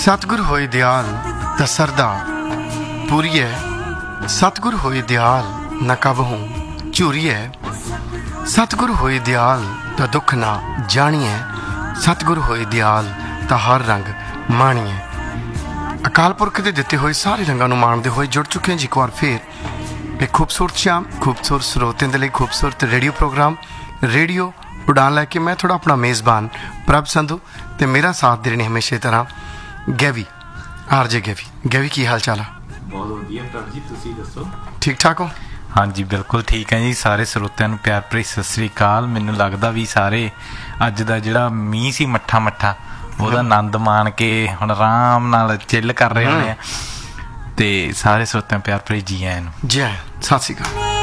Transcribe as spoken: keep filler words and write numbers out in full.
सतगुर होए दयाल ता सरदा पूरीए, सतगुर होए दयाल न कबहूं झूरीए, सतगुर होए दयाल ता दुख ना जानिए, सतगुर होए दयाल ता हर रंग माणीए। अकाल पुरख के दिते हुए सारे रंगों को माणते हुए जुड़ चुके हैं जी एक बार फिर एक खूबसूरत शाम खूबसूरत स्रोतियों के लिए खूबसूरत रेडियो प्रोग्राम रेडियो उड़ान लैके मैं थोड़ा अपना मेज़बान प्रभ संधू तो मेरा साथ दे रहे हमेशा तरह गैवी आर जे गैवी। गैवी की हाल चाल है? बहुत वधिया प्रभ जी, तुसी दसो ठीक ठाक हो? हाँ जी बिल्कुल ठीक है जी। सारे ਸਰੋਤਿਆਂ ਨੂੰ प्यार भरी सत श्री अकाल। ਮੈਨੂੰ ਲੱਗਦਾ ਵੀ ਸਾਰੇ ਅੱਜ ਦਾ ਜਿਹੜਾ ਮੀਂਹ ਸੀ ਮੱਠਾ ਮੱਠਾ ਉਹਦਾ ਆਨੰਦ ਮਾਣ ਕੇ ਹੁਣ ਆਰਾਮ ਨਾਲ ਚਿੱਲ ਕਰ ਰਹੇ ਹੋਣੇ ਆ ਤੇ ਸਾਰੇ ਸਰੋਤਿਆਂ ਨੂੰ प्यार भरी जी आਇਆਂ ਨੂੰ। ਜੀ ਆਇਆਂ, ਸਤਿ ਸ਼੍ਰੀ ਅਕਾਲ।